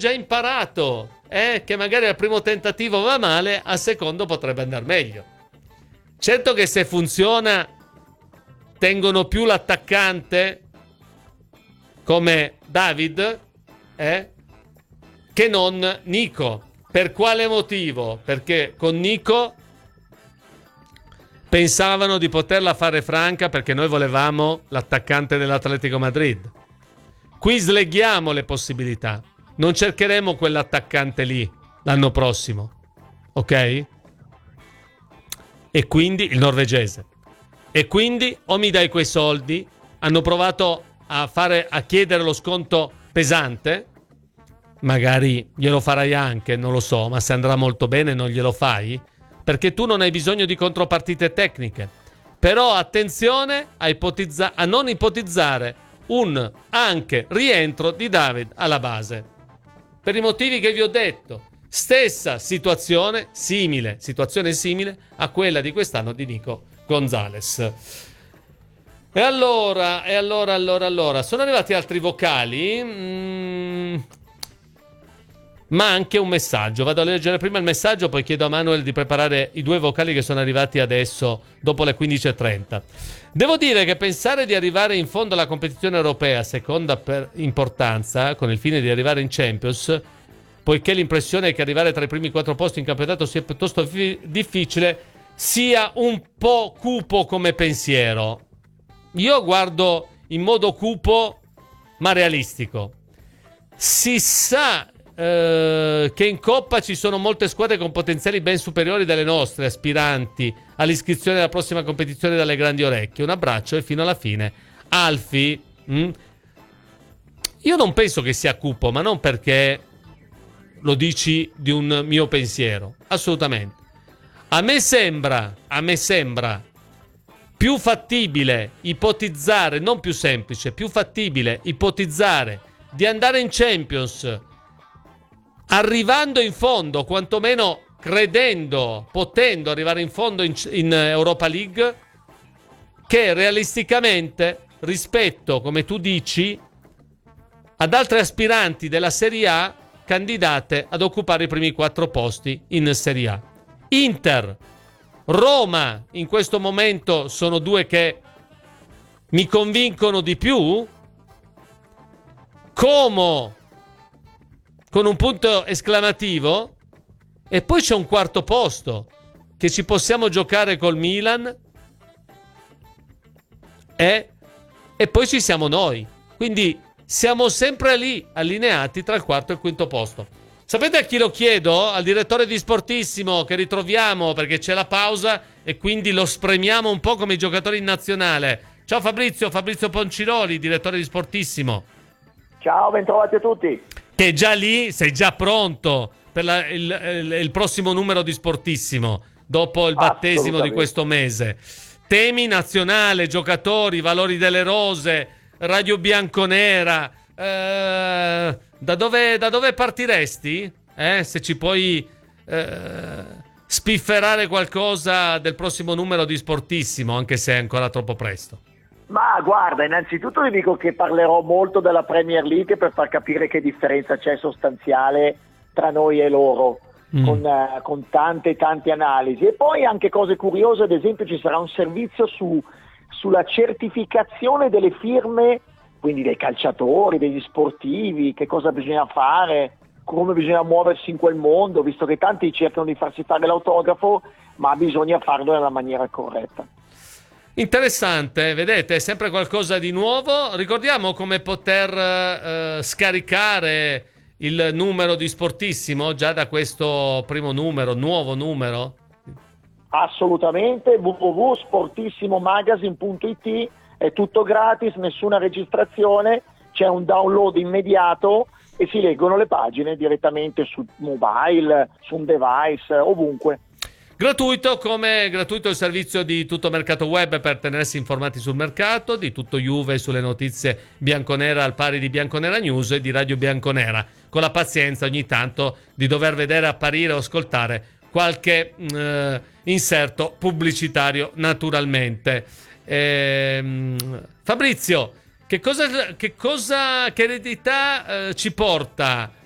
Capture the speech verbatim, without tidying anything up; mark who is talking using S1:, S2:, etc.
S1: già imparato, eh, che magari al primo tentativo va male, al secondo potrebbe andare meglio. Certo che se funziona tengono più l'attaccante come David, eh, che non Nico. Per quale motivo? Perché con Nico pensavano di poterla fare franca, perché noi volevamo l'attaccante dell'Atletico Madrid. Qui sleghiamo le possibilità. Non cercheremo quell'attaccante lì l'anno prossimo, ok? E quindi il norvegese. E quindi o mi dai quei soldi. Hanno provato a fare a chiedere lo sconto pesante. Magari glielo farai anche, non lo so, ma se andrà molto bene non glielo fai, perché tu non hai bisogno di contropartite tecniche. Però attenzione a, ipotizza- a non ipotizzare un anche rientro di David alla base, per i motivi che vi ho detto. Stessa situazione, simile, situazione simile a quella di quest'anno di Nico Gonzalez. E allora, e allora, allora, allora, sono arrivati altri vocali, mm, ma anche un messaggio. Vado a leggere prima il messaggio, poi chiedo a Manuel di preparare i due vocali che sono arrivati adesso, dopo le quindici e trenta. Devo dire che pensare di arrivare in fondo alla competizione europea, seconda per importanza, con il fine di arrivare in Champions, poiché l'impressione è che arrivare tra i primi quattro posti in campionato sia piuttosto fi- difficile, sia un po' cupo come pensiero. Io guardo in modo cupo ma realistico. Si sa eh, che in Coppa ci sono molte squadre con potenziali ben superiori delle nostre, aspiranti all'iscrizione alla prossima competizione dalle grandi orecchie. Un abbraccio e fino alla fine. Alfi, mh? Io non penso che sia cupo, ma non perché lo dici di un mio pensiero, assolutamente. A me sembra, a me sembra più fattibile ipotizzare, non più semplice, più fattibile ipotizzare di andare in Champions arrivando in fondo, quantomeno credendo, potendo arrivare in fondo in, in Europa League, che realisticamente rispetto, come tu dici, ad altre aspiranti della Serie A candidate ad occupare i primi quattro posti in Serie A. Inter, Roma in questo momento sono due che mi convincono di più. Como con un punto esclamativo, e poi c'è un quarto posto che ci possiamo giocare col Milan e, e poi ci siamo noi, quindi siamo sempre lì allineati tra il quarto e il quinto posto. Sapete a chi lo chiedo? Al direttore di Sportissimo, che ritroviamo perché c'è la pausa e quindi lo spremiamo un po' come i giocatori in nazionale. Ciao Fabrizio, Fabrizio Ponciroli, direttore di Sportissimo.
S2: Ciao, bentrovati a tutti.
S1: Che è già lì, sei già pronto per la, il, il, il prossimo numero di Sportissimo, dopo il battesimo di questo mese. Temi nazionale, giocatori, valori delle rose, Radio Bianconera. Eh, da, dove, da dove partiresti? Eh, se ci puoi eh, spifferare qualcosa del prossimo numero di Sportissimo, anche se è ancora troppo presto.
S2: Ma guarda, innanzitutto vi dico che parlerò molto della Premier League per far capire che differenza c'è sostanziale tra noi e loro, mm. con, uh, con tante tante analisi. E poi anche cose curiose, ad esempio ci sarà un servizio su, sulla certificazione delle firme, quindi dei calciatori, degli sportivi, che cosa bisogna fare, come bisogna muoversi in quel mondo, visto che tanti cercano di farsi fare l'autografo, ma bisogna farlo nella maniera corretta.
S1: Interessante, vedete, è sempre qualcosa di nuovo. Ricordiamo come poter eh, scaricare il numero di Sportissimo già da questo primo numero, nuovo numero?
S2: Assolutamente, w w w punto sportissimomagazine punto i t, è tutto gratis, nessuna registrazione, c'è un download immediato e si leggono le pagine direttamente sul mobile, su un device, ovunque.
S1: Gratuito, come gratuito il servizio di Tutto Mercato Web per tenersi informati sul mercato, di Tutto Juve sulle notizie bianconera al pari di Bianconera News e di Radio Bianconera, con la pazienza ogni tanto di dover vedere apparire o ascoltare qualche eh, inserto pubblicitario naturalmente. Ehm, Fabrizio, che cosa, che cosa, che eredità eh, ci porta